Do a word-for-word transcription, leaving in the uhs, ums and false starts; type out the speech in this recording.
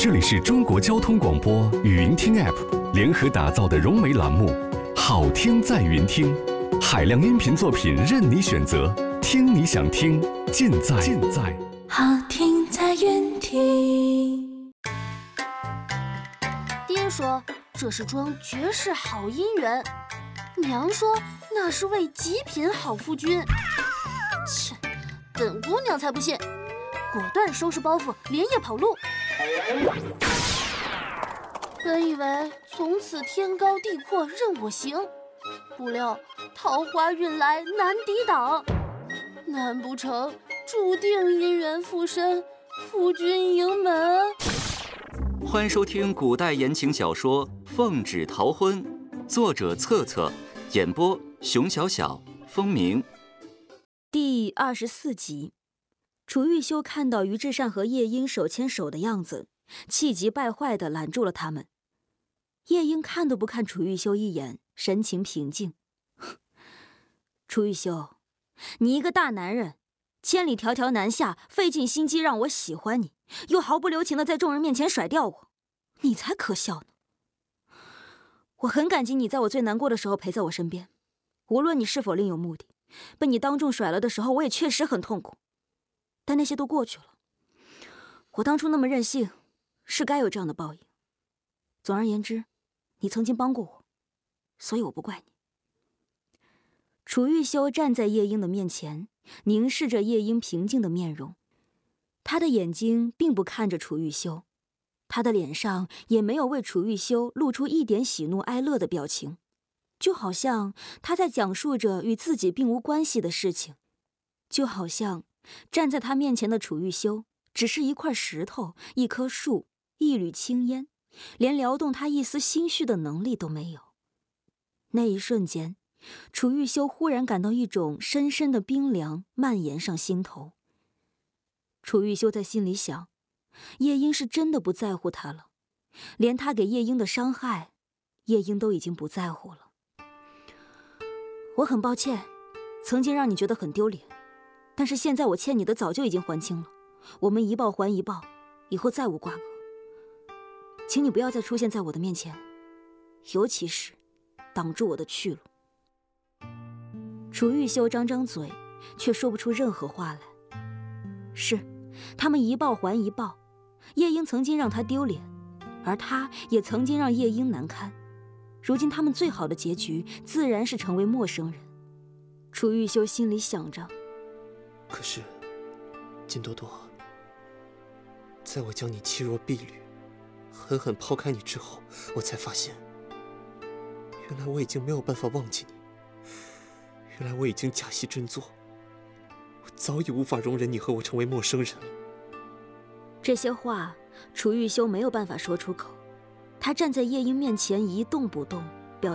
这里是中国交通广播语音听 App 联合打造的融媒栏目，好听在云听，海量音频作品任你选择，听你想听，尽在尽在好听在云听。 爹说这是桩绝世好姻缘，娘说那是位极品好夫君。切，本姑娘才不信，果断收拾包袱，连夜跑路。本以为从此天高地阔任我行，不料桃花运来难抵挡，难不成注定姻缘附身，夫君迎门？ 欢迎收听古代言情小说《奉旨逃婚》，作者策策，演播熊小小、风鸣。 第二十四集，楚玉修看到于志善和叶英手牵手的样子，气急败坏地拦住了他们。叶英看都不看楚玉修一眼，神情平静。楚玉修，你一个大男人，千里迢迢南下，费尽心机让我喜欢你，又毫不留情地在众人面前甩掉我，你才可笑呢。我很感激你在我最难过的时候陪在我身边，无论你是否另有目的，被你当众甩了的时候，我也确实很痛苦，但那些都过去了。我当初那么任性，是该有这样的报应。总而言之，你曾经帮过我，所以我不怪你。楚玉修站在叶英的面前，凝视着叶英平静的面容，他的眼睛并不看着楚玉修，他的脸上也没有为楚玉修露出一点喜怒哀乐的表情，就好像他在讲述着与自己并无关系的事情，就好像站在他面前的楚玉修只是一块石头、一棵树、一缕青烟，连撩动他一丝心绪的能力都没有。那一瞬间，楚玉修忽然感到一种深深的冰凉蔓延上心头。楚玉修在心里想，叶英是真的不在乎他了，连他给叶英的伤害，叶英都已经不在乎了。我很抱歉，曾经让你觉得很丢脸，但是现在我欠你的早就已经还清了，我们一报还一报，以后再无瓜葛。请你不要再出现在我的面前，尤其是挡住我的去路。楚玉修张张嘴，却说不出任何话来。是，他们一报还一报，叶英曾经让他丢脸，而他也曾经让叶英难堪。如今他们最好的结局，自然是成为陌生人。楚玉修心里想着。 可是，金多多，在我将你弃若敝履，狠狠抛开你之后，我才发现，原来我已经没有办法忘记你，原来我已经假戏真做，我早已无法容忍你和我成为陌生人了。 这些话，楚玉修没有办法说出口。他站在叶英面前一动不动，